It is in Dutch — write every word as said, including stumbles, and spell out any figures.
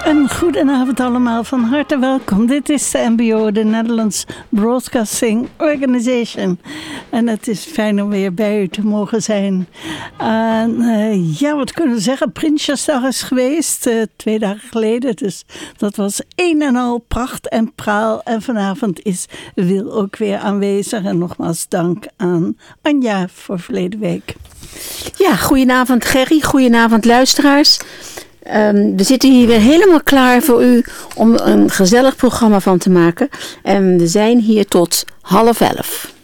Een goedenavond allemaal, van harte welkom. Dit is de N B O, de Netherlands Broadcasting Organization. En het is fijn om weer bij u te mogen zijn. En uh, ja, wat kunnen we zeggen? Prinsjesdag is geweest, uh, twee dagen geleden. Dus dat was een en al pracht en praal. En vanavond is Wil ook weer aanwezig. En nogmaals dank aan Anja voor verleden week. Ja, goedenavond Gerry, goedenavond luisteraars. Um, we zitten hier weer helemaal klaar voor u om een gezellig programma van te maken. En we zijn hier tot half elf.